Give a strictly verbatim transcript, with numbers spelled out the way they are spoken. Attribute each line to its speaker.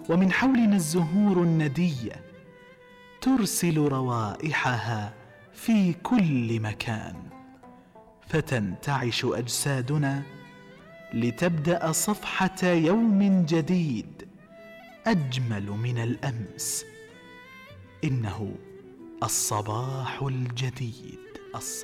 Speaker 1: ومن حولنا الزهور الندية ترسل روائحها في كل مكان، فتنتعش أجسادنا لتبدأ صفحة يوم جديد أجمل من الأمس. إنه الصباح الجديد. الصباح